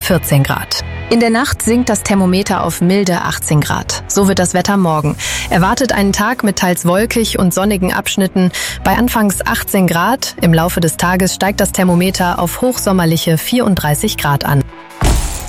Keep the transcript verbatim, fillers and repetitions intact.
vierzehn Grad. In der Nacht sinkt das Thermometer auf milde achtzehn Grad. So wird das Wetter morgen. Erwartet einen Tag mit teils wolkig und sonnigen Abschnitten bei anfangs achtzehn Grad. Im Laufe des Tages steigt das Thermometer auf hochsommerliche vierunddreißig Grad an.